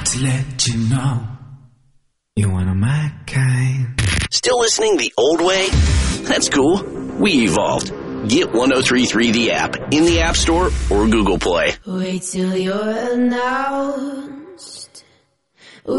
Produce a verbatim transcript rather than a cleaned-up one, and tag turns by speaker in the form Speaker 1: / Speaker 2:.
Speaker 1: to let you know you're one of my kind.
Speaker 2: Still listening the old way? That's cool. We evolved. Get one oh three point three The App in the App Store or Google Play.
Speaker 3: Wait till you're announced